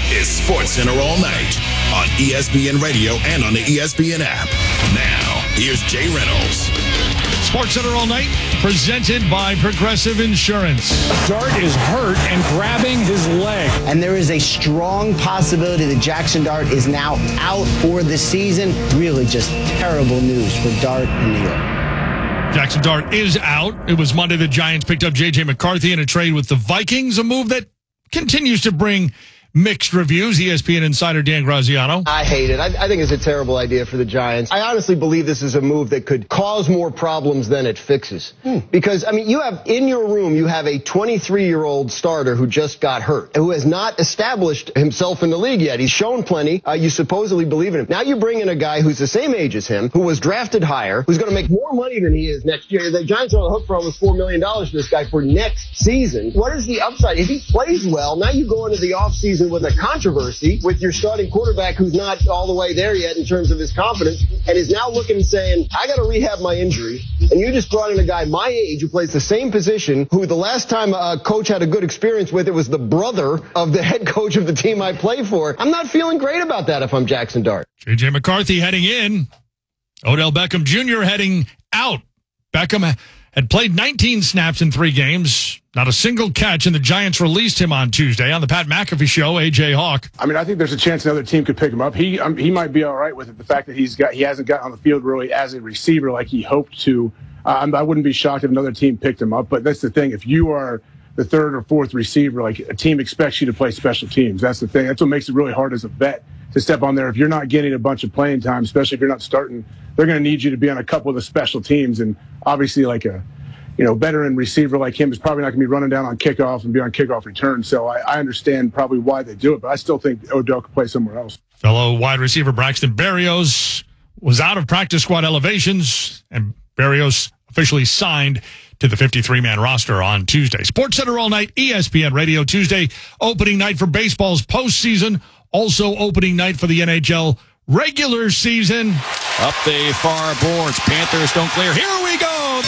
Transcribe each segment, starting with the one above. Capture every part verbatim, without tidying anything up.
is SportsCenter All Night on E S P N Radio and on the E S P N app. Now, here's Jay Reynolds. SportsCenter All Night, presented by Progressive Insurance. Dart is hurt and grabbing his leg. And there is a strong possibility that Jackson Dart is now out for the season. Really just terrible news for Dart in New York. Jackson Dart is out. It was Monday the Giants picked up J J. McCarthy in a trade with the Vikings, a move that continues to bring mixed reviews. E S P N insider Dan Graziano. I hate it. I, I think it's a terrible idea for the Giants. I honestly believe this is a move that could cause more problems than it fixes. Hmm. Because, I mean, you have, in your room, you have a twenty-three-year-old starter who just got hurt, who has not established himself in the league yet. He's shown plenty. Uh, you supposedly believe in him. Now you bring in a guy who's the same age as him, who was drafted higher, who's going to make more money than he is next year. The Giants are on the hook for almost four million dollars for this guy for next season. What is the upside? If he plays well, now you go into the offseason with a controversy with your starting quarterback who's not all the way there yet in terms of his confidence and is now looking and saying, I got to rehab my injury. And you just brought in a guy my age who plays the same position, who the last time a coach had a good experience with, it was the brother of the head coach of the team I play for. I'm not feeling great about that if I'm Jackson Dart. J J. McCarthy heading in. Odell Beckham Junior heading out. Beckham had played nineteen snaps in three games. Not a single catch, and the Giants released him on Tuesday on the Pat McAfee Show. A J. Hawk. I mean, I think there's a chance another team could pick him up. He um, he might be all right with it. The fact that he's got he hasn't gotten on the field really as a receiver like he hoped to. Uh, I wouldn't be shocked if another team picked him up. But that's the thing. If you are the third or fourth receiver, like a team expects you to play special teams. That's the thing. That's what makes it really hard as a vet to step on there. If you're not getting a bunch of playing time, especially if you're not starting, they're going to need you to be on a couple of the special teams. And obviously, like a you know, veteran receiver like him is probably not going to be running down on kickoff and be on kickoff return. So I, I understand probably why they do it, but I still think Odell could play somewhere else. Fellow wide receiver Braxton Berrios was out of practice squad elevations, and Berrios officially signed to the fifty-three man roster on Tuesday. SportsCenter All Night, E S P N Radio. Tuesday, opening night for baseball's postseason. Also opening night for the N H L regular season. Up the far boards. Panthers don't clear. Here we go.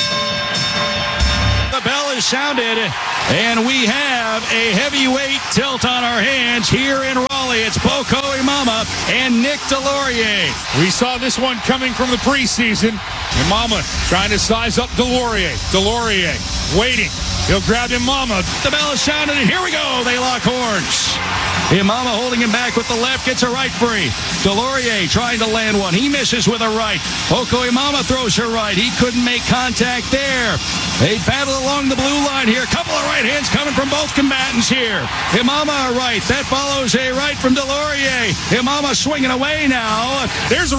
The bell is sounded, and we have a heavyweight tilt on our hands here in Raleigh. It's Boko Imama and Nick Delorier. We saw this one coming from the preseason. Imama trying to size up Delorier. Delorier waiting. He'll grab Imama. The bell is sounded, and here we go. They lock horns. Imama holding him back with the left, gets a right free. Delorier trying to land one. He misses with a right. Boko Imama throws her right. He couldn't make contact there. They battle along the blue line here. Couple of right hands coming from both combatants here. Imama a right. That follows a right from Delorier. Imama swinging away now. There's a